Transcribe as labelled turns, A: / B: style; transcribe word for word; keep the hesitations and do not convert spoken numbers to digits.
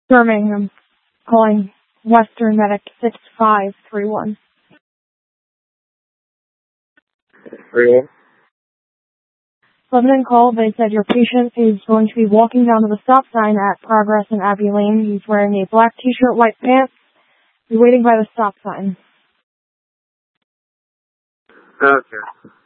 A: Birmingham, calling Western Medic six five three one.
B: three one.
A: Lebanon called. They said your patient is going to be walking down to the stop sign at Progress and Abbey Lane. He's wearing a black t-shirt, white pants. He's waiting by the stop sign.
B: Okay.